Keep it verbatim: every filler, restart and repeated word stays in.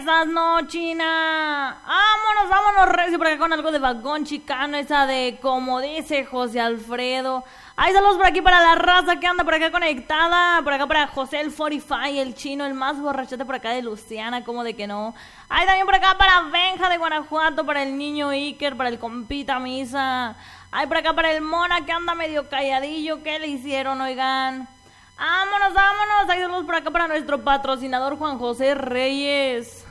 Esas no, China. Vámonos, vámonos, recio, por acá con algo de vagón chicano, esa de como dice José Alfredo. Hay saludos por aquí para la raza que anda por acá conectada. Por acá para José el cuarenta y cinco, el chino, el más borrachete por acá de Luciana, como de que no. Hay también por acá para Benja de Guanajuato, para el niño Iker, para el compita Misa. Hay por acá para el Mona que anda medio calladillo. ¿Qué le hicieron, oigan? Vámonos, vámonos. Hay saludos por acá para nuestro patrocinador Juan José Reyes.